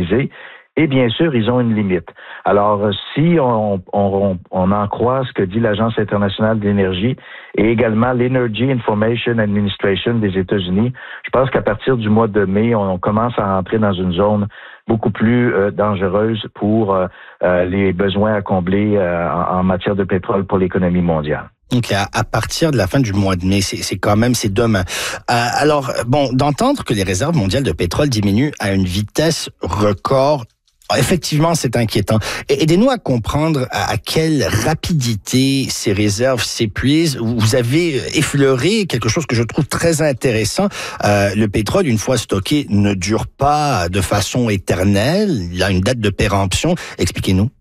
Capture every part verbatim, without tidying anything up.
utilisés. Et bien sûr, ils ont une limite. Alors, si on, on, on en croit ce que dit l'Agence internationale de l'énergie et également l'Energy Information Administration des États-Unis, je pense qu'à partir du mois de mai, on commence à rentrer dans une zone beaucoup plus euh, dangereuse pour euh, euh, les besoins à combler euh, en, en matière de pétrole pour l'économie mondiale. Donc, à, à partir de la fin du mois de mai, c'est, c'est quand même, c'est demain. Euh, alors, bon, d'entendre que les réserves mondiales de pétrole diminuent à une vitesse record, effectivement, c'est inquiétant. Aidez-nous à comprendre à quelle rapidité ces réserves s'épuisent. Vous avez effleuré quelque chose que je trouve très intéressant. Euh, le pétrole, une fois stocké, ne dure pas de façon éternelle. Il a une date de péremption. Expliquez-nous.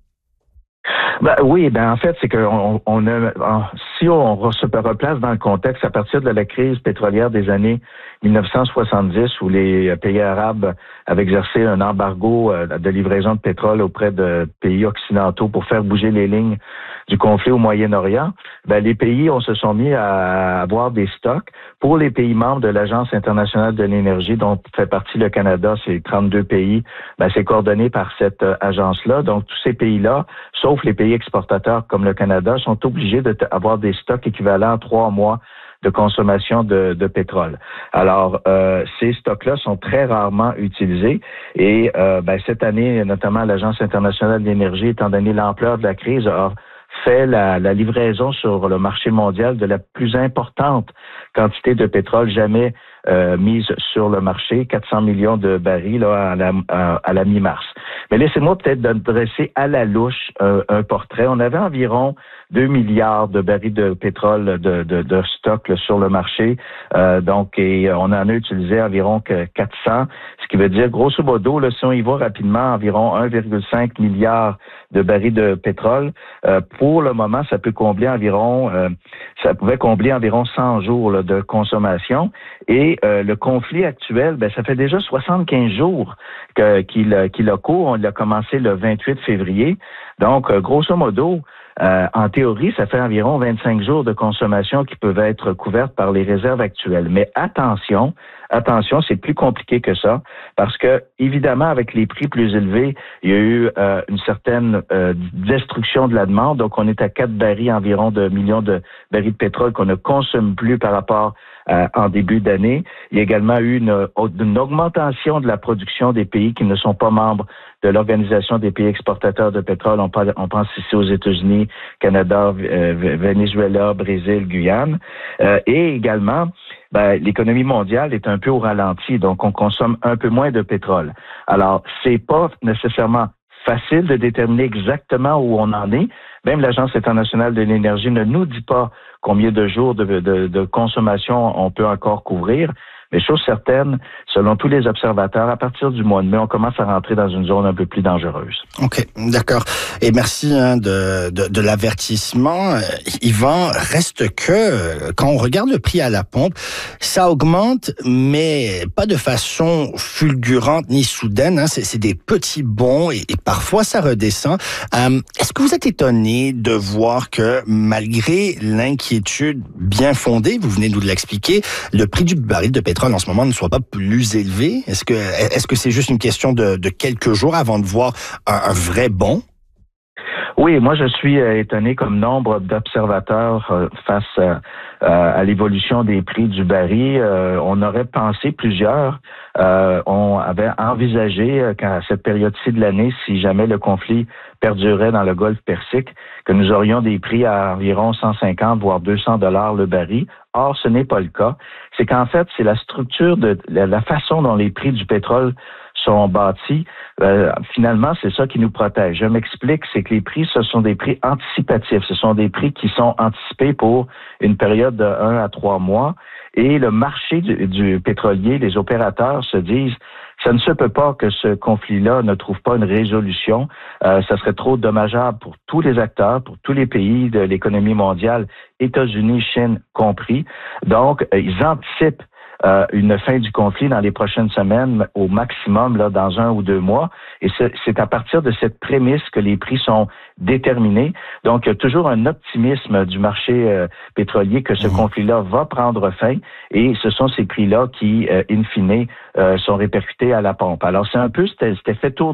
Ben oui, ben en fait, c'est qu'on on a, si on se replace dans le contexte, à partir de la crise pétrolière des années dix-neuf cent soixante-dix, où les pays arabes avaient exercé un embargo de livraison de pétrole auprès de pays occidentaux pour faire bouger les lignes du conflit au Moyen-Orient, ben les pays on se sont mis à avoir des stocks pour les pays membres de l'Agence internationale de l'énergie, dont fait partie le Canada, c'est trente-deux pays, ben c'est coordonné par cette agence-là. Donc tous ces pays-là, sauf les pays exportateurs comme le Canada, sont obligés d'avoir des stocks équivalents à trois mois de consommation de, de pétrole. Alors, euh, ces stocks-là sont très rarement utilisés et euh, ben, cette année, notamment l'Agence internationale de l'énergie, étant donné l'ampleur de la crise, a fait la, la livraison sur le marché mondial de la plus importante quantité de pétrole jamais euh, mise sur le marché, quatre cents millions de barils là, à la, à, à la mi-mars. Mais laissez-moi peut-être dresser à la louche euh, un portrait. On avait environ deux milliards de barils de pétrole de, de, de stock là, sur le marché. Euh, donc, et on en a utilisé environ que quatre cents, ce qui veut dire, grosso modo, là, si on y va rapidement, environ un virgule cinq milliard de barils de pétrole. Euh, pour le moment, ça peut combler environ, euh, ça pouvait combler environ cent jours là, de consommation. Et euh, le conflit actuel, ben, ça fait déjà soixante-quinze jours que, qu'il, qu'il a cours. On l'a commencé le vingt-huit février. Donc, euh, grosso modo, Euh, en théorie, ça fait environ vingt-cinq jours de consommation qui peuvent être couvertes par les réserves actuelles. Mais attention, attention, c'est plus compliqué que ça, parce que, évidemment, avec les prix plus élevés, il y a eu euh, une certaine euh, destruction de la demande. Donc, on est à quatre barils environ de millions de barils de pétrole qu'on ne consomme plus par rapport euh, en début d'année. Il y a également eu une, une augmentation de la production des pays qui ne sont pas membres de l'Organisation des pays exportateurs de pétrole. On, parle, on pense ici aux États-Unis, Canada, euh, Venezuela, Brésil, Guyane. Euh, et également, ben, l'économie mondiale est un peu au ralenti, donc on consomme un peu moins de pétrole. Alors, c'est pas nécessairement facile de déterminer exactement où on en est. Même l'Agence internationale de l'énergie ne nous dit pas combien de jours de, de, de consommation on peut encore couvrir. Mais chose certaine, selon tous les observateurs, à partir du mois de mai, on commence à rentrer dans une zone un peu plus dangereuse. OK, d'accord. Et merci hein, de, de, de l'avertissement. Euh, Yvan, reste que, quand on regarde le prix à la pompe, ça augmente, mais pas de façon fulgurante ni soudaine. Hein. C'est, c'est des petits bonds et, et parfois ça redescend. Euh, est-ce que vous êtes étonné de voir que, malgré l'inquiétude bien fondée, vous venez de nous l'expliquer, le prix du baril de pétrole en ce moment ne soit pas plus élevé? Est-ce que est-ce que c'est juste une question de, de quelques jours avant de voir un, un vrai bond? Oui, moi je suis euh, étonné comme nombre d'observateurs euh, face euh, à l'évolution des prix du baril. Euh, on aurait pensé plusieurs, euh, on avait envisagé euh, qu'à cette période-ci de l'année, si jamais le conflit perdurait dans le Golfe Persique, que nous aurions des prix à environ cent cinquante voire deux cents dollars le baril. Or, ce n'est pas le cas. C'est qu'en fait, c'est la structure de la, la façon dont les prix du pétrole sont bâtis. Euh, finalement, c'est ça qui nous protège. Je m'explique, c'est que les prix, ce sont des prix anticipatifs. Ce sont des prix qui sont anticipés pour une période de un à trois mois. Et le marché du, du pétrolier, les opérateurs se disent, ça ne se peut pas que ce conflit-là ne trouve pas une résolution. Euh, ça serait trop dommageable pour tous les acteurs, pour tous les pays de l'économie mondiale, États-Unis, Chine compris. Donc, euh, ils anticipent Euh, une fin du conflit dans les prochaines semaines au maximum, là, dans un ou deux mois. Et c'est, c'est à partir de cette prémisse que les prix sont déterminés. Donc, il y a toujours un optimisme du marché euh, pétrolier que ce mmh. conflit-là va prendre fin. Et ce sont ces prix-là qui, euh, in fine, euh, sont répercutés à la pompe. Alors, c'est un peu cet, cet effet tour